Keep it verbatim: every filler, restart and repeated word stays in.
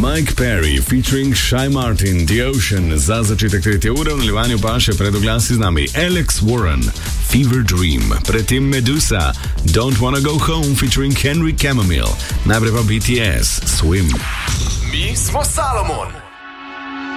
Mike Perry featuring Shy Martin, The Ocean, za začetek tretje ure, v nadaljevanju pa še pred oglasi z nami Alex Warren, Fever Dream, predtem Medusa, Don't Wanna Go Home featuring Henry Chamomile, najprej pa B T S, Swim. Mi smo Salomon.